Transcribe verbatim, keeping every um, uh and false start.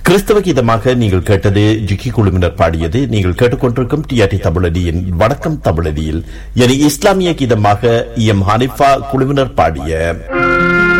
கிறிஸ்தவ கீதமாக நீங்கள் கேட்டது ஜிக்கி குழுவினர் பாடியது. நீங்கள் கேட்டுக்கொண்டிருக்கும் டிஆர்டி தமிழடியின் வணக்கம் தமிழடியில் இஸ்லாமிய கீதமாக எம் ஹனிஃபா குழுவினர் பாடிய